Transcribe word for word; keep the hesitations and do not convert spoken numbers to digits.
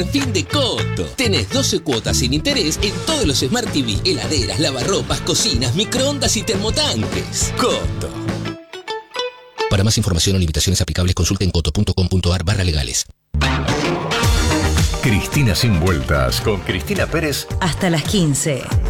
Fin de Coto. Tenés doce cuotas sin interés en todos los Smart T V, heladeras, lavarropas, cocinas, microondas y termotanques. Coto. Para más información o limitaciones aplicables, consulta en coto punto com punto ar barra legales. Cristina sin vueltas con Cristina Pérez. Hasta las quince.